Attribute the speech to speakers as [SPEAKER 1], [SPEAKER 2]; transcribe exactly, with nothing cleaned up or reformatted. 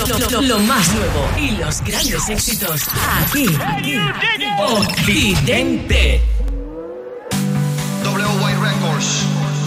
[SPEAKER 1] lo, lo, lo más nuevo y los grandes éxitos aquí, aquí, Occidente.